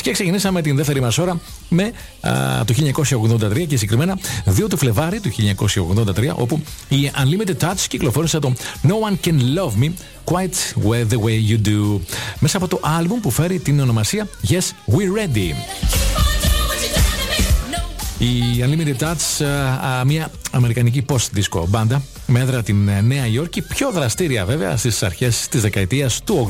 Και ξεκινήσαμε την δεύτερη μας ώρα με το 1983 και συγκεκριμένα 2 του Φλεβάρι του 1983, όπου η Unlimited Touch κυκλοφόρησε το No One Can Love Me Quite the Way You Do, μέσα από το άλμπουμ που φέρει την ονομασία Yes We're Ready. Η Unlimited Touch, μια αμερικανική post-disco μπάντα με έδρα την Νέα Υόρκη, πιο δραστήρια βέβαια στις αρχές της δεκαετίας του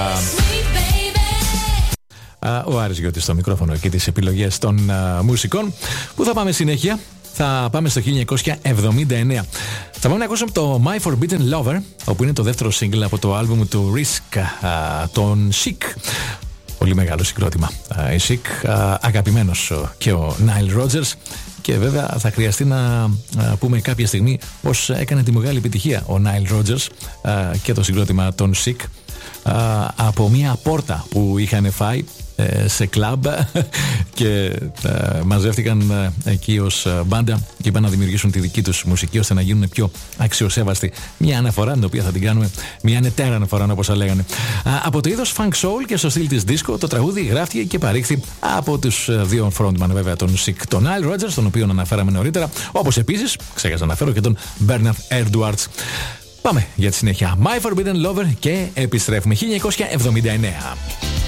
80. Ο Άρης Γιώτης στο μικρόφωνο και τις επιλογές των μουσικών. Που θα πάμε συνέχεια? Θα πάμε στο 1979. Θα πάμε να ακούσουμε το My Forbidden Lover, όπου είναι το δεύτερο single από το άλμπουμ του Risk, τον Chic. Πολύ μεγάλο συγκρότημα. Η Chic, αγαπημένος και ο Nile Rodgers. Και βέβαια θα χρειαστεί να πούμε κάποια στιγμή πως έκανε τη μεγάλη επιτυχία ο Nile Rodgers και το συγκρότημα των Chic από μια πόρτα που είχαν φάει σε κλαμπ και μαζεύτηκαν εκεί ως μπάντα και είπαν να δημιουργήσουν τη δική τους μουσική ώστε να γίνουν πιο αξιοσέβαστοι. Μια αναφορά την οποία θα την κάνουμε, μια ανετέρα αναφορά όπως θα λέγανε. Από το είδος funk soul και στο στυλ της disco, το τραγούδι γράφτηκε και παρήχθη από τους δύο frontman βέβαια, τον Chic, τον Nile Rodgers, τον οποίο αναφέραμε νωρίτερα, όπως επίσης ξέχασα να αναφέρω και τον Bernard Edwards. Πάμε για τη συνέχεια. My Forbidden Lover και επιστρέφουμε 1979.